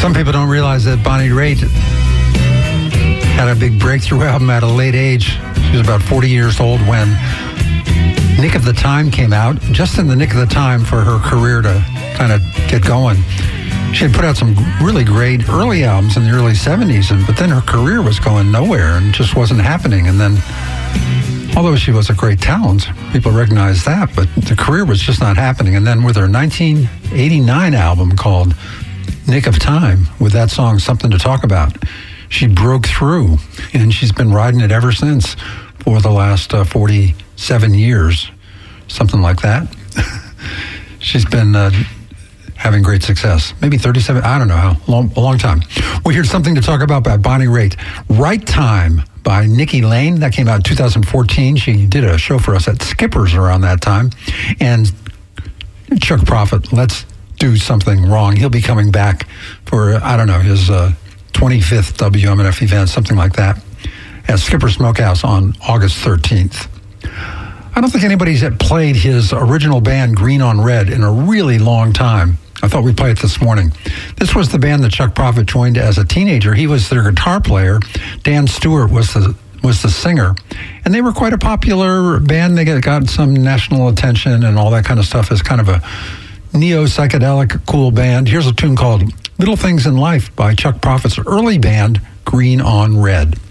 Some people don't realize that Bonnie Raitt had a big breakthrough album at a late age. She was about 40 years old when Nick of the Time came out, just in the nick of the time for her career to kind of get going. She had put out some really great early albums in the early 70s, but then her career was going nowhere and just wasn't happening. And then, although she was a great talent, people recognized that, but the career was just not happening. And then with her 1989 album called Nick of Time, with that song, Something to Talk About, she broke through, and she's been riding it ever since for the last 47 years, something like that. She's been having great success. Maybe 37, I don't know how, a long time. Well, here's Something to Talk About by Bonnie Raitt. Right Time by Nikki Lane. That came out in 2014. She did a show for us at Skipper's around that time. And Chuck Prophet, Let's Do Something Wrong. He'll be coming back for, I don't know, his 25th WMNF event, something like that, at Skipper Smokehouse on August 13th. I don't think anybody's played his original band, Green on Red, in a really long time. I thought we'd play it this morning. This was the band that Chuck Prophet joined as a teenager. He was their guitar player. Dan Stewart was the singer. And they were quite a popular band. They got some national attention and all that kind of stuff as kind of a neo-psychedelic cool band. Here's a tune called Little Things in Life by Chuck Prophet's early band, Green on Red.